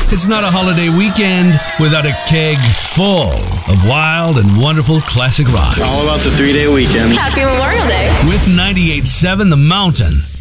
It's not a holiday weekend without a keg full of wild and wonderful classic rock. It's all about the 3-day weekend. Happy Memorial Day. With 98.7 The Mountain.